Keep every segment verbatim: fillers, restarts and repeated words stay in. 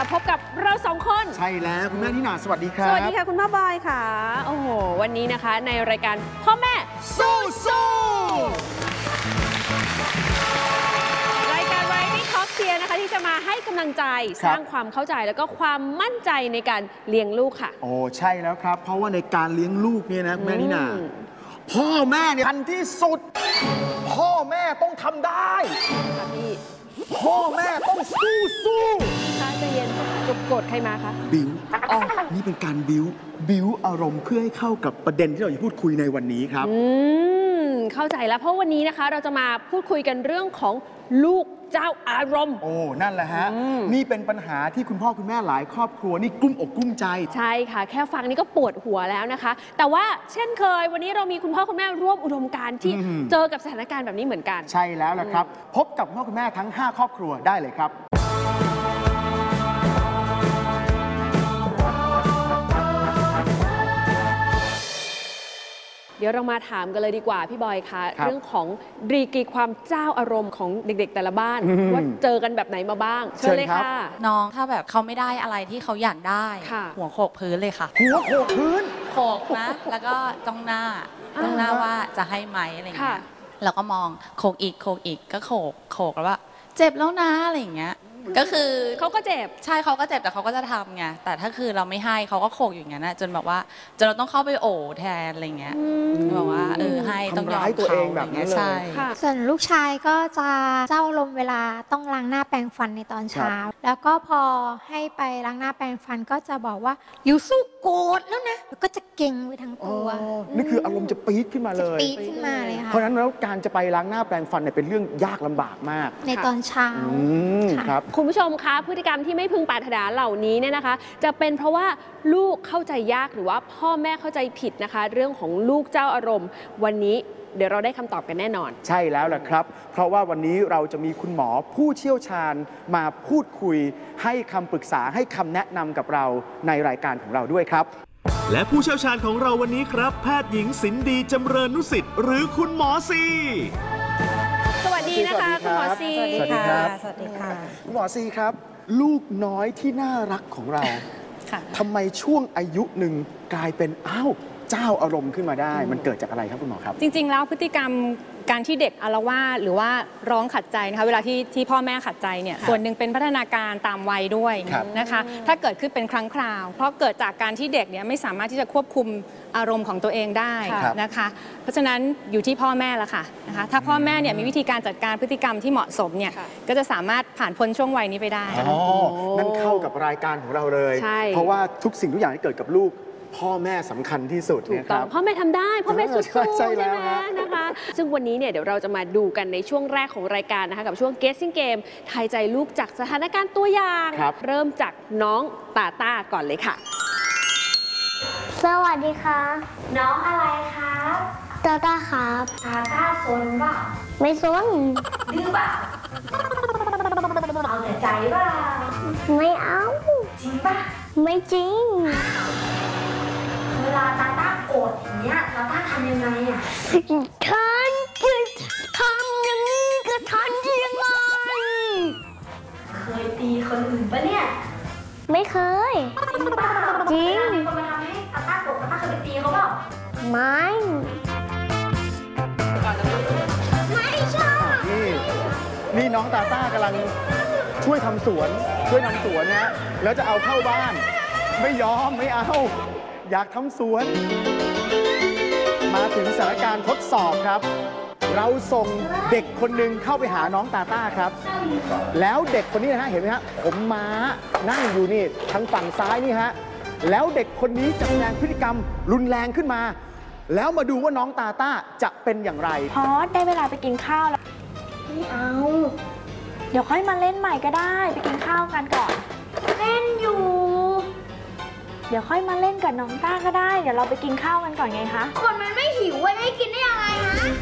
พบกับเราสองคนใช่แล้วคุณแม่นิน่าสวัสดีครับสวัสดีค่ะคุณพ่อบอยค่ะโอ้โหวันนี้นะคะในรายการพ่อแม่สู้สู้รายการไวที่ท็อปเทียร์นะคะที่จะมาให้กำลังใจสร้างความเข้าใจแล้วก็ความมั่นใจในการเลี้ยงลูกค่ะโอ้ใช่แล้วครับเพราะว่าในการเลี้ยงลูกเนี่ยนะแม่นิน่าพ่อแม่เนี่ยทันที่สุดพ่อแม่ต้องทำได้ค่ะพี่พ่อแม่ต้องสู้สู้ค่ะใจเย็นจบโกรธใครมาคะบิวอ๋อนี่เป็นการบิวบิวอารมณ์เพื่อให้เข้ากับประเด็นที่เราจะพูดคุยในวันนี้ครับอืมเข้าใจแล้วเพราะวันนี้นะคะเราจะมาพูดคุยกันเรื่องของลูกเจ้าอารมณ์โอ้นั่นแหละฮะนี่เป็นปัญหาที่คุณพ่อคุณแม่หลายครอบครัวนี่กลุ้มอกกลุ้มใจใช่ค่ะแค่ฟังนี่ก็ปวดหัวแล้วนะคะแต่ว่าเช่นเคยวันนี้เรามีคุณพ่อคุณแม่ร่วมอุดมการณ์ที่เจอกับสถานการณ์แบบนี้เหมือนกันใช่แล้วล่ะครับพบกับคุณพ่อคุณแม่ทั้งห้าครอบครัวได้เลยครับเดี๋ยวเรามาถามกันเลยดีกว่าพี่บอยคะเรื่องของดีกรีความเจ้าอารมณ์ของเด็กๆแต่ละบ้านว่าเจอกันแบบไหนมาบ้างเชิญเลยค่ะน้องถ้าแบบเขาไม่ได้อะไรที่เขาอยากได้หัวโขกพื้นเลยค่ะหัวโขกพื้นโขกนะแล้วก็จ้องหน้าจ้องหน้าว่าจะให้ไหมอะไรอย่างเงี้ยแล้วก็มองโขกอีกโขกอีกก็โขกโขกแล้วว่าเจ็บแล้วนะอะไรอย่างเงี้ยก็คือเขาก็เจ็บใช่เขาก็เจ็บแต่เขาก็จะทำไงแต่ถ้าคือเราไม่ให้เขาก็โขกอย่างนั้นนะจนแบบว่าจนเราต้องเข้าไปโอบแทนอะไรเงี้ยบอกว่าเออให้ต้องยอมตัวเองแบบนี้เลยใช่ส่วนลูกชายก็จะเจ้าลมเวลาต้องล้างหน้าแปรงฟันในตอนเช้าแล้วก็พอให้ไปล้างหน้าแปรงฟันก็จะบอกว่าอยู่สู้โกรธแล้วนะแล้วก็จะเก่งไปทั้งตัวนี่คืออารมณ์จะปี๊ดขึ้นมาเลยปี๊ดขึ้นมาเลยค่ะเพราะฉะนั้นแล้วการจะไปล้างหน้าแปรงฟันเนี่ยเป็นเรื่องยากลำบากมากในตอนเช้าครับคุณผู้ชมคะพฤติกรรมที่ไม่พึงปรารถนาเหล่านี้เนี่ยนะคะจะเป็นเพราะว่าลูกเข้าใจยากหรือว่าพ่อแม่เข้าใจผิดนะคะเรื่องของลูกเจ้าอารมณ์วันนี้เดี๋ยวเราได้คำตอบกันแน่นอนใช่แล้วแหละครับเพราะว่าวันนี้เราจะมีคุณหมอผู้เชี่ยวชาญมาพูดคุยให้คำปรึกษาให้คำแนะนำกับเราในรายการของเราด้วยครับและผู้เชี่ยวชาญของเราวันนี้ครับแพทย์หญิงสินดีจำเริญนุสิทธิ์หรือคุณหมอซีสวัสดีนะคะคุณหมอซีสวัสดีครับสวัสดีค่ะคุณหมอซีครับลูกน้อยที่น่ารักของเราทำไมช่วงอายุหนึ่งกลายเป็นอ้าวเจ้าอารมณ์ขึ้นมาได้มันเกิดจากอะไรครับคุณหมอครับจริงๆแล้วพฤติกรรมการที่เด็กอาละวาดหรือว่าร้องขัดใจนะคะเวลาที่ที่พ่อแม่ขัดใจเนี่ยส่วนหนึ่งเป็นพัฒนาการตามวัยด้วยนะคะถ้าเกิดขึ้นเป็นครั้งคราวเพราะเกิดจากการที่เด็กเนี่ยไม่สามารถที่จะควบคุมอารมณ์ของตัวเองได้นะคะเพราะฉะนั้นอยู่ที่พ่อแม่ละค่ะนะคะถ้าพ่อแม่เนี่ยมีวิธีการจัดการพฤติกรรมที่เหมาะสมเนี่ยก็จะสามารถผ่านพ้นช่วงวัยนี้ไปได้อ๋อนั่นเข้ากับรายการของเราเลยเพราะว่าทุกสิ่งทุกอย่างที่เกิดกับลูกพ่อแม่สำคัญที่สุดนะครับพ่อแม่ทำได้พ่อแม่สุดๆใช่ไหมนะคะซึ่งวันนี้เนี่ยเดี๋ยวเราจะมาดูกันในช่วงแรกของรายการนะคะกับช่วง Guessing Game ทายใจลูกจากสถานการณ์ตัวอย่างเริ่มจากน้องตาต้าก่อนเลยค่ะสวัสดีค่ะน้องอะไรคะตาต้าครับตาต้าซนเปล่าไม่ซนดื้อเปล่าเอาแต่ใจเปล่าไม่เอาจริงป่ะไม่จริงเวลาตาต้าโกรธอย่างเงี้ยตาต้าทำยังไงอ่ะฉันจะทำอย่างนี้ก็ทันยังไงเคยตีคนอื่นปะเนี่ยไม่เคยจริงเปล่าจริงมีคนมาทำให้ตาต้าโกรธตาต้าเคยไปตีเขาเปล่าไม่ไม่ชอบนี่นี่น้องตาต้ากำลังช่วยทำสวนช่วยทำสวนนะแล้วจะเอาเข้าบ้านไม่ยอมไม่เอาอยากทำสวนมาถึงสถานการณ์ทดสอบครับเราส่งเด็กคนหนึ่งเข้าไปหาน้องตาต้าครับแล้วเด็กคนนี้นะฮะเห็นไหมฮะผมม้านั่งอยู่นี่ทางฝั่งซ้ายนี่ฮะแล้วเด็กคนนี้จะแสดงพฤติกรรมรุนแรงขึ้นมาแล้วมาดูว่าน้องตาต้าจะเป็นอย่างไรพอได้เวลาไปกินข้าวแล้วไม่เอาเดี๋ยวค่อยมาเล่นใหม่ก็ได้ไปกินข้าวกันก่อนเล่นอยู่เดี๋ยวค่อยมาเล่นกับน้องต้าก็ได้เดี๋ยวเราไปกินข้าวกันก่อนไงคะคนมันไม่หิวไว้ได้กินได้ยังไงฮะ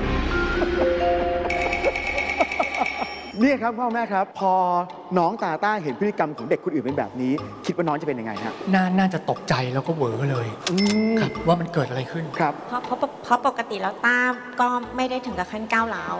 นี่ครับพ่อแม่ครับพอน้องตาต้าเห็นพฤติกรรมของเด็กคนอื่นเป็นแบบนี้คิดว่าน้องจะเป็นยังไงฮะน่าน่าจะตกใจแล้วก็เหวอเลยครับว่ามันเกิดอะไรขึ้นครับเพราะเพราะเพราะปกติแล้วต้าก็ไม่ได้ถึงกับขั้นก้าวร้าว